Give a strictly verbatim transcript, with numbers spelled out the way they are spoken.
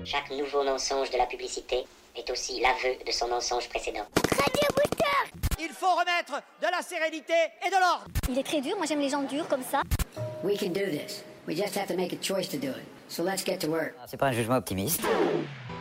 Chaque nouveau mensonge de la publicité est aussi l'aveu de son mensonge précédent. Il faut remettre de la sérénité et de l'ordre. Il est très dur, moi j'aime les gens durs comme ça. We can do this. We just have to make a choice to do it. So let's get to work. C'est pas un jugement optimiste.